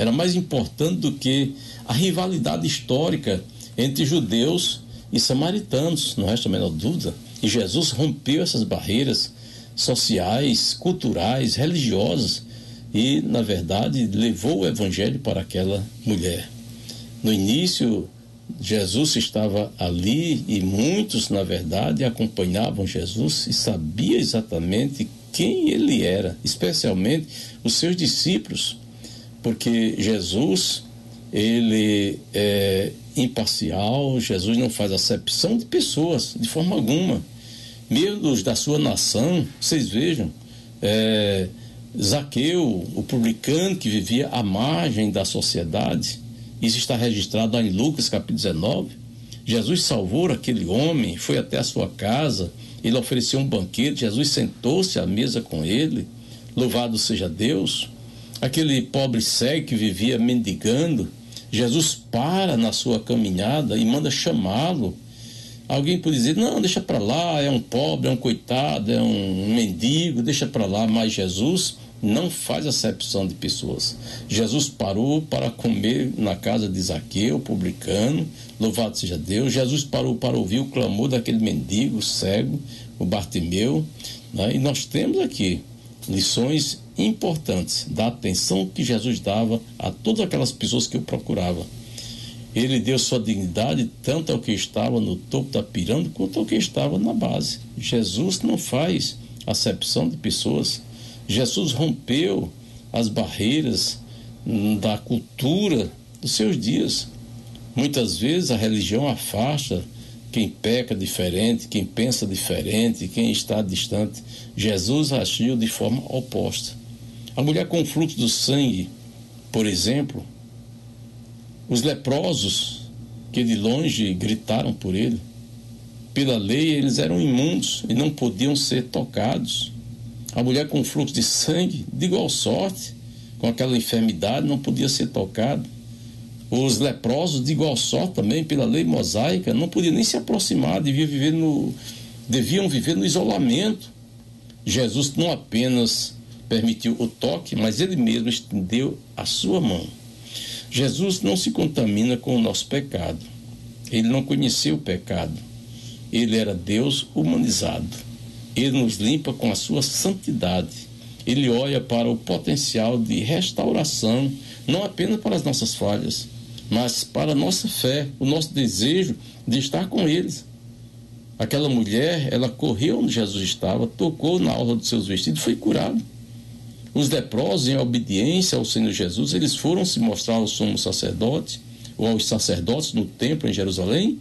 era mais importante do que a rivalidade histórica entre judeus e samaritanos, não resta a menor dúvida. E Jesus rompeu essas barreiras sociais, culturais, religiosas e, na verdade, levou o evangelho para aquela mulher. No início, Jesus estava ali e muitos, na verdade, acompanhavam Jesus e sabiam exatamente quem ele era, especialmente os seus discípulos, porque Jesus, ele é imparcial, Jesus não faz acepção de pessoas, de forma alguma. Mesmo os da sua nação, vocês vejam, Zaqueu, o publicano que vivia à margem da sociedade, isso está registrado lá em Lucas capítulo 19. Jesus salvou aquele homem, foi até a sua casa, ele ofereceu um banquete, Jesus sentou-se à mesa com ele, louvado seja Deus. Aquele pobre cego que vivia mendigando, Jesus para na sua caminhada e manda chamá-lo. Alguém pode dizer, não, deixa para lá, é um pobre, é um coitado, é um mendigo, deixa para lá, mas Jesus não faz acepção de pessoas. Jesus parou para comer na casa de Zaqueu, publicano, louvado seja Deus. Jesus parou para ouvir o clamor daquele mendigo cego, o Bartimeu, né? E nós temos aqui lições importantes da atenção que Jesus dava a todas aquelas pessoas que o procuravam. Ele deu sua dignidade tanto ao que estava no topo da pirâmide quanto ao que estava na base. Jesus não faz acepção de pessoas. Jesus rompeu as barreiras da cultura dos seus dias. Muitas vezes a religião afasta quem peca diferente, quem pensa diferente, quem está distante. Jesus agiu de forma oposta. A mulher com o fluxo do sangue, por exemplo, os leprosos que de longe gritaram por ele, pela lei eles eram imundos e não podiam ser tocados. A mulher com fluxo de sangue, de igual sorte, com aquela enfermidade, não podia ser tocada. Os leprosos, de igual sorte também, pela lei mosaica, não podiam nem se aproximar, deviam viver no isolamento. Jesus não apenas permitiu o toque, mas ele mesmo estendeu a sua mão. Jesus não se contamina com o nosso pecado. Ele não conheceu o pecado. Ele era Deus humanizado. Ele nos limpa com a sua santidade. Ele olha para o potencial de restauração, não apenas para as nossas falhas, mas para a nossa fé, o nosso desejo de estar com eles. Aquela mulher, ela correu onde Jesus estava, tocou na orla dos seus vestidos e foi curada. Os leprosos, em obediência ao Senhor Jesus, eles foram se mostrar ao sumo sacerdote, ou aos sacerdotes no templo em Jerusalém,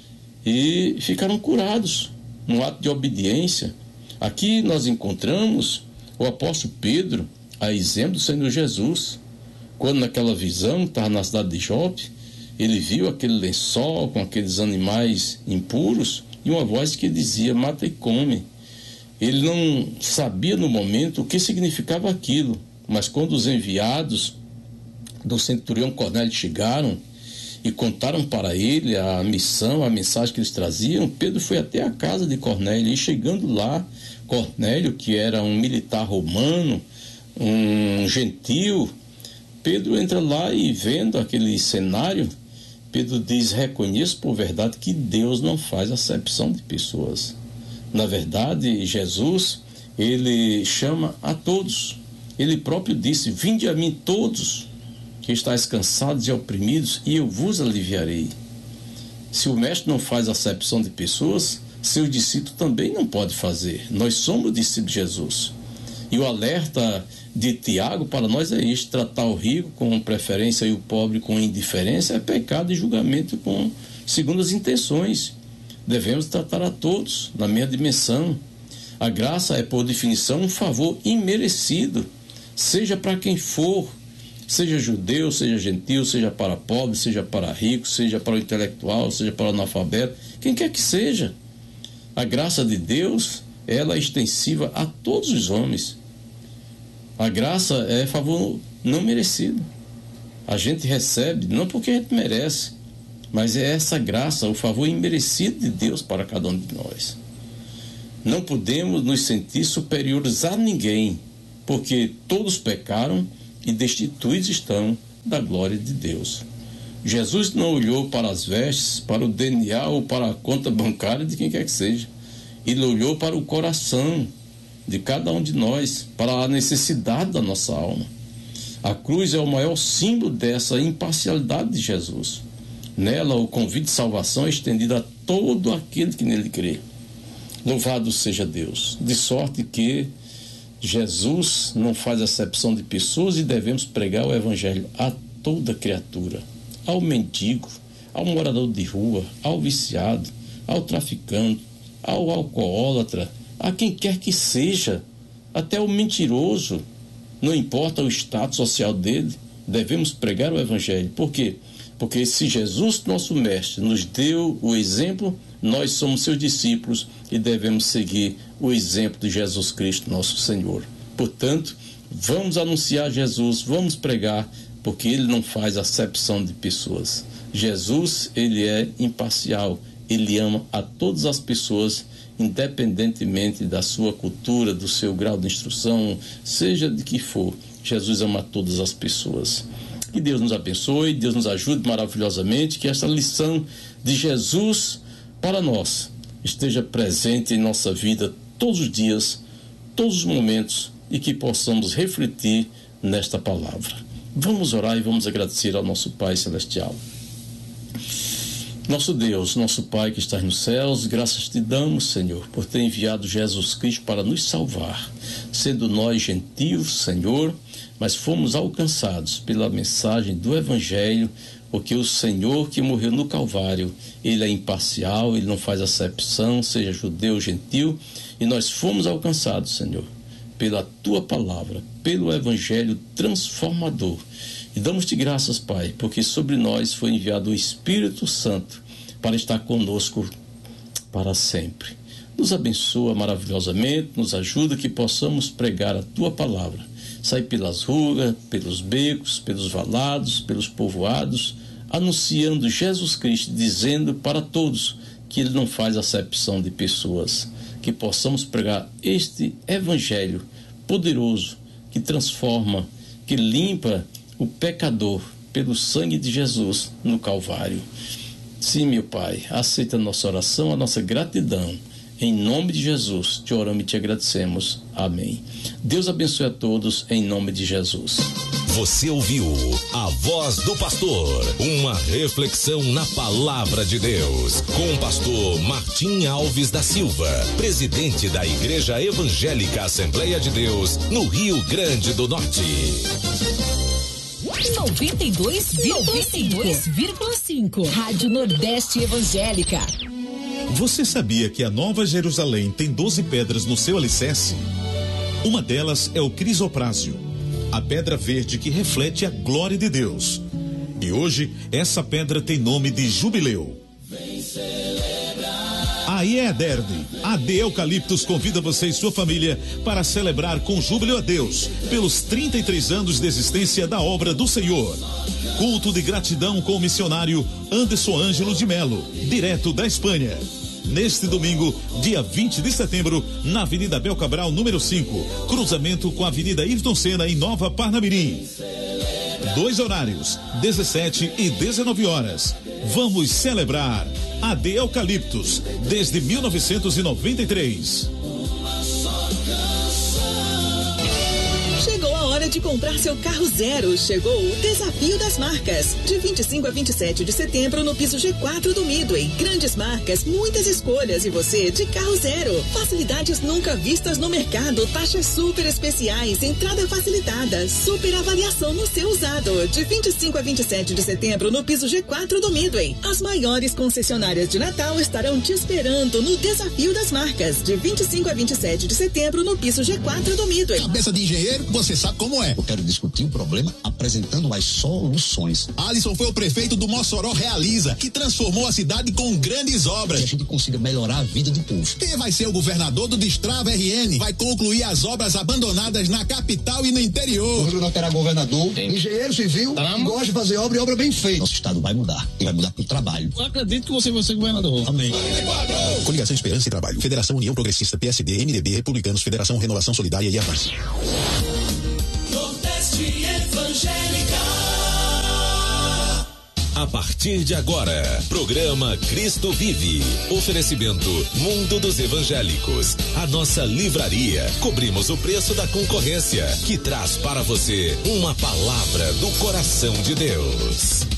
e ficaram curados, no ato de obediência. Aqui nós encontramos o apóstolo Pedro, a exemplo do Senhor Jesus, quando naquela visão, estava na cidade de Jope, ele viu aquele lençol com aqueles animais impuros, e uma voz que dizia, mata e come. Ele não sabia no momento o que significava aquilo, mas quando os enviados do centurião Cornélio chegaram e contaram para ele a missão, a mensagem que eles traziam, Pedro foi até a casa de Cornélio, e chegando lá, Cornélio, que era um militar romano, um gentil, Pedro entra lá e, vendo aquele cenário, Pedro diz, reconheço por verdade que Deus não faz acepção de pessoas. Na verdade, Jesus, ele chama a todos. Ele próprio disse, vinde a mim todos que estáis cansados e oprimidos, e eu vos aliviarei. Se o mestre não faz acepção de pessoas, seu discípulo também não pode fazer. Nós somos discípulos de Jesus. E o alerta de Tiago para nós é isto: tratar o rico com preferência e o pobre com indiferença é pecado e julgamento segundo as intenções. Devemos tratar a todos na mesma dimensão. A graça é, por definição, um favor imerecido, seja para quem for, seja judeu, seja gentil, seja para pobre, seja para rico, seja para o intelectual, seja para o analfabeto, quem quer que seja. A graça de Deus, ela é extensiva a todos os homens. A graça é favor não merecido. A gente recebe não porque a gente merece, mas é essa graça, o favor imerecido de Deus para cada um de nós. Não podemos nos sentir superiores a ninguém, porque todos pecaram e destituídos estão da glória de Deus. Jesus não olhou para as vestes, para o DNA ou para a conta bancária de quem quer que seja. Ele olhou para o coração de cada um de nós, para a necessidade da nossa alma. A cruz é o maior símbolo dessa imparcialidade de Jesus. Nela, o convite de salvação é estendido a todo aquele que nele crê. Louvado seja Deus, de sorte que Jesus não faz acepção de pessoas e devemos pregar o evangelho a toda criatura, ao mendigo, ao morador de rua, ao viciado, ao traficante, ao alcoólatra, a quem quer que seja, até o mentiroso, não importa o status social dele, devemos pregar o evangelho. Por quê? Porque se Jesus, nosso mestre, nos deu o exemplo, nós somos seus discípulos e devemos seguir o exemplo de Jesus Cristo, nosso Senhor. Portanto, vamos anunciar Jesus, vamos pregar, porque ele não faz acepção de pessoas. Jesus, ele é imparcial, ele ama a todas as pessoas, independentemente da sua cultura, do seu grau de instrução, seja de que for. Jesus ama a todas as pessoas. Que Deus nos abençoe, Deus nos ajude maravilhosamente, que essa lição de Jesus para nós esteja presente em nossa vida todos os dias, todos os momentos, e que possamos refletir nesta palavra. Vamos orar e vamos agradecer ao nosso Pai Celestial. Nosso Deus, nosso Pai que estás nos céus, graças te damos, Senhor, por ter enviado Jesus Cristo para nos salvar, sendo nós gentios, Senhor, mas fomos alcançados pela mensagem do Evangelho, porque o Senhor que morreu no Calvário, ele é imparcial, ele não faz acepção, seja judeu ou gentil, e nós fomos alcançados, Senhor, pela tua palavra, pelo Evangelho transformador. E damos-te graças, Pai, porque sobre nós foi enviado o Espírito Santo para estar conosco para sempre. Nos abençoa maravilhosamente, nos ajuda que possamos pregar a tua palavra, sair pelas ruas, pelos becos, pelos valados, pelos povoados, anunciando Jesus Cristo, dizendo para todos que ele não faz acepção de pessoas, que possamos pregar este evangelho poderoso, que transforma, que limpa o pecador pelo sangue de Jesus no Calvário. Sim, meu Pai, aceita a nossa oração, a nossa gratidão. Em nome de Jesus, te oramos e te agradecemos. Amém. Deus abençoe a todos, em nome de Jesus. Você ouviu a Voz do Pastor, uma reflexão na Palavra de Deus, com o pastor Martim Alves da Silva, presidente da Igreja Evangélica Assembleia de Deus, no Rio Grande do Norte. 92,5 Rádio Nordeste Evangélica. Você sabia que a Nova Jerusalém tem 12 pedras no seu alicerce? Uma delas é o crisoprásil, a pedra verde que reflete a glória de Deus. E hoje, essa pedra tem nome de Jubileu. Vem celebrar. A IEDERD, AD Eucaliptus, convida você e sua família para celebrar com júbilo a Deus pelos 33 anos de existência da obra do Senhor. Culto de gratidão com o missionário Anderson Ângelo de Melo, direto da Espanha. Neste domingo, dia 20 de setembro, na Avenida Abel Cabral, número 5, cruzamento com a Avenida Ayrton Senna, em Nova Parnamirim. 2 horários, 17 e 19 horas. Vamos celebrar AD Eucaliptus, desde 1993. Chegou a hora de comprar seu carro zero. Chegou o Desafio das Marcas. De 25 a 27 de setembro no piso G4 do Midway. Grandes marcas, muitas escolhas e você de carro zero. Facilidades nunca vistas no mercado. Taxas super especiais. Entrada facilitada. Super avaliação no seu usado. De 25 a 27 de setembro no piso G4 do Midway. As maiores concessionárias de Natal estarão te esperando no Desafio das Marcas. De 25 a 27 de setembro no piso G4 do Midway. Cabeça de engenheiro, você sabe como é. Eu quero discutir o problema apresentando as soluções. Alisson foi o prefeito do Mossoró Realiza, que transformou a cidade com grandes obras. Que a gente consiga melhorar a vida do povo. Quem vai ser o governador do Destrava RN? Vai concluir as obras abandonadas na capital e no interior. O Rio não terá governador, engenheiro civil, que gosta de fazer obra e obra bem feita. Nosso estado vai mudar. E vai mudar pro trabalho. Eu acredito que você vai ser governador. Amém. Coligação Esperança e Trabalho. Federação União Progressista, PSD, MDB, Republicanos, Federação Renovação Solidária e Avanço. Nordeste Evangélica. A partir de agora, programa Cristo Vive. Oferecimento Mundo dos Evangélicos. A nossa livraria. Cobrimos o preço da concorrência, que traz para você uma palavra do coração de Deus.